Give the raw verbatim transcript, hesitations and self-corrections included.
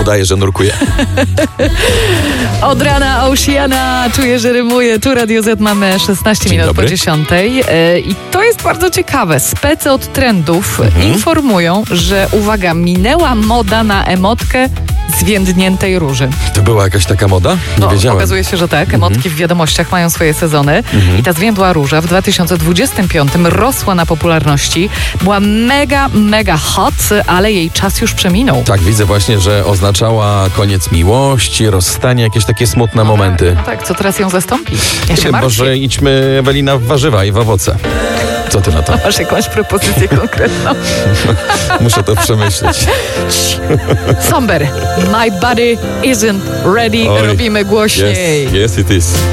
udaje, że nurkuje. Od rana Oceana, czuję, że rymuje. Tu Radio Z mamy szesnaście Dzień minut dobry. po dziesiątej. Yy, I to jest bardzo ciekawe. Specy od trendów Mhm. informują, że uwaga, minęła moda na emotkę zwiędniętej róży. To była jakaś taka moda? Nie No, wiedziałem. okazuje się, że tak. Emotki w wiadomościach mają swoje sezony. I ta zwiędła róża w dwa tysiące dwudziestym piątym rosła na popularności. Była mega, mega hot, ale jej czas już przeminął. Tak, widzę właśnie, że oznaczała koniec miłości, rozstanie, jakieś takie smutne momenty. No tak, co teraz ją zastąpi? Ja się Nie, martwię. może idźmy, Ewelina, w warzywa i w owoce. Co ty na to? Masz jakąś propozycję konkretną? Muszę to przemyśleć. Somber. My body isn't ready. Oj, Robimy głośniej. Yes, yes it is.